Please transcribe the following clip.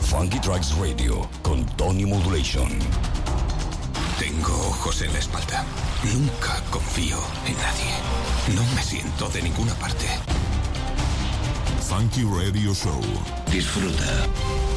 Funky Tracks Radio con Tony Modulation. Tengo ojos en la espalda. Nunca confío en nadie. No me siento de ninguna parte. Funky Radio Show. Disfruta.